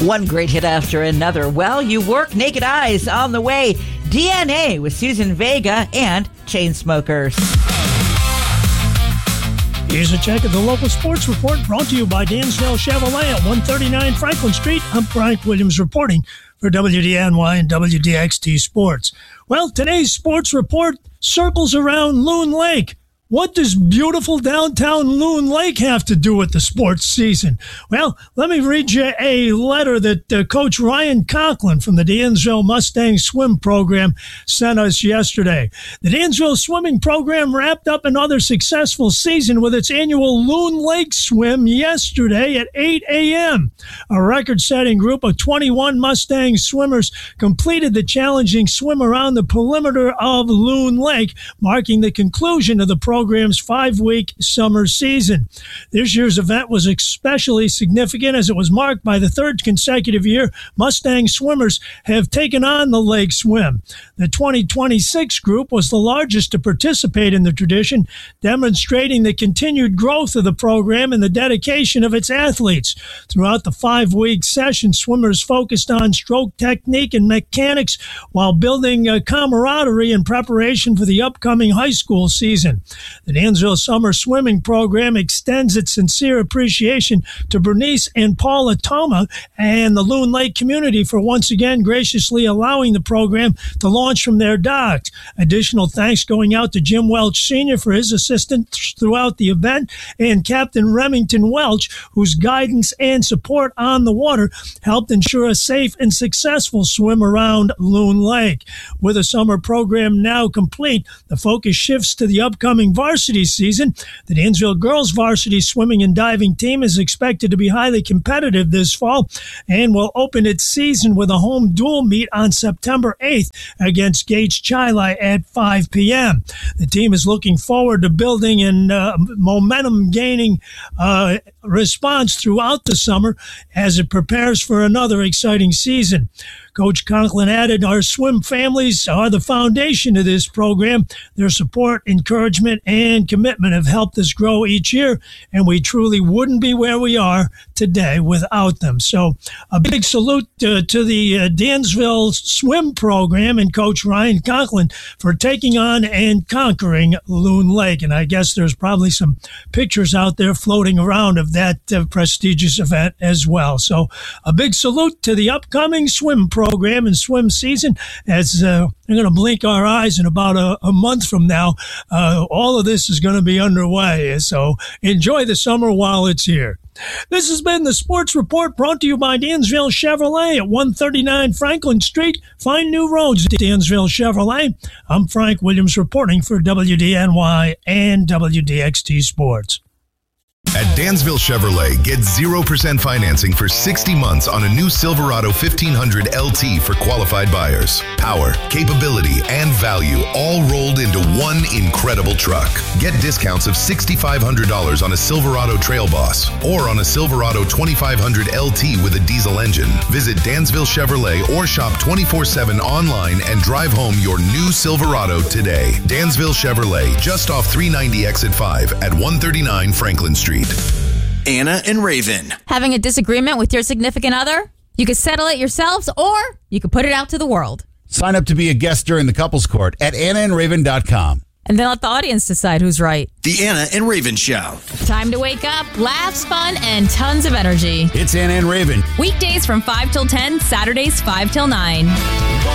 One great hit after another. Well, you work Naked Eyes on the way. DNA with Susan Vega and Chainsmokers. Here's a check of the local sports report brought to you by Dansville Chevrolet at 139 Franklin Street. I'm Frank Williams reporting for WDNY and WDXT Sports. Well, today's sports report circles around Loon Lake. What does beautiful downtown Loon Lake have to do with the sports season? Well, let me read you a letter that Coach Ryan Conklin from the Dansville Mustang Swim Program sent us yesterday. The Dansville Swimming Program wrapped up another successful season with its annual Loon Lake Swim yesterday at 8 a.m. A record-setting group of 21 Mustang swimmers completed the challenging swim around the perimeter of Loon Lake, marking the conclusion of the program's 5-week summer season. This year's event was especially significant as it was marked by the third consecutive year Mustang swimmers have taken on the lake swim. The 2026 group was the largest to participate in the tradition, demonstrating the continued growth of the program and the dedication of its athletes. Throughout the 5-week session, swimmers focused on stroke technique and mechanics while building camaraderie in preparation for the upcoming high school season. The Dansville Summer Swimming Program extends its sincere appreciation to Bernice and Paula Toma and the Loon Lake community for once again graciously allowing the program to launch from their docks. Additional thanks going out to Jim Welch Sr. for his assistance throughout the event and Captain Remington Welch, whose guidance and support on the water helped ensure a safe and successful swim around Loon Lake. With the summer program now complete, the focus shifts to the upcoming varsity season. The Dansville girls varsity swimming and diving team is expected to be highly competitive this fall and will open its season with a home dual meet on September 8th against Gates Chili at 5 p.m. The team is looking forward to building and momentum-gaining response throughout the summer as it prepares for another exciting season. Coach Conklin added, our swim families are the foundation of this program. Their support, encouragement, and commitment have helped us grow each year, and we truly wouldn't be where we are today without them. So a big salute to the Dansville Swim Program and Coach Ryan Conklin for taking on and conquering Loon Lake. And I guess there's probably some pictures out there floating around of that prestigious event as well. So a big salute to the upcoming swim program and swim season as we're going to blink our eyes in about a month from now. All of this is going to be underway. So enjoy the summer while it's here. This has been the Sports Report brought to you by Dansville Chevrolet at 139 Franklin Street. Find new roads at Dansville Chevrolet. I'm Frank Williams reporting for WDNY and WDXT Sports. At Dansville Chevrolet, get 0% financing for 60 months on a new Silverado 1500 LT for qualified buyers. Power, capability, and value all rolled into one incredible truck. Get discounts of $6,500 on a Silverado Trail Boss or on a Silverado 2500 LT with a diesel engine. Visit Dansville Chevrolet or shop 24/7 online and drive home your new Silverado today. Dansville Chevrolet, just off 390 Exit 5 at 139 Franklin Street. Anna and Raven. Having a disagreement with your significant other? You could settle it yourselves or you could put it out to the world. Sign up to be a guest during the Couples Court at AnnaandRaven.com. And then let the audience decide who's right. The Anna and Raven Show. Time to wake up, laughs, fun, and tons of energy. It's Anna and Raven. Weekdays from 5 till 10, Saturdays 5 till 9.